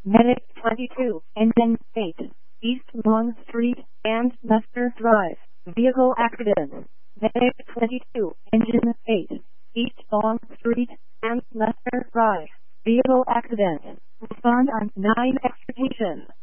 Medic 22, Engine 8, East Long Street and Lester Drive, vehicle accident. Medic 22, Engine 8, East Long Street and Lester Drive, vehicle accident. Respond on 9 extrication.